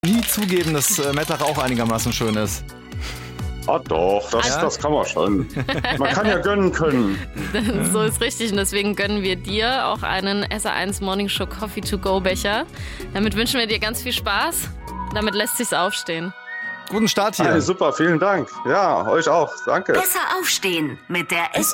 nie zugeben, dass Mettach auch einigermaßen schön ist. Ah doch, das kann man schon. Man kann ja gönnen können. So ist richtig und deswegen gönnen wir dir auch einen SR1 Morning Show Coffee to Go Becher. Damit wünschen wir dir ganz viel Spaß. Damit lässt sich's aufstehen. Guten Start hier. Super, vielen Dank. Ja, euch auch. Danke. Besser aufstehen mit der